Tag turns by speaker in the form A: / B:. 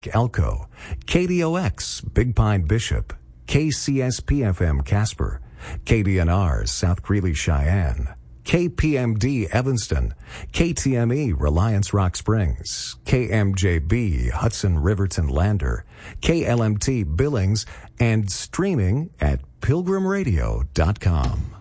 A: Elko, KDOX, Big Pine Bishop, KCSP-FM Casper, KDNR, South Greeley, Cheyenne, KPMD Evanston, KTME Reliance Rock Springs, KMJB Hudson Riverton Lander, KLMT Billings, and streaming at pilgrimradio.com.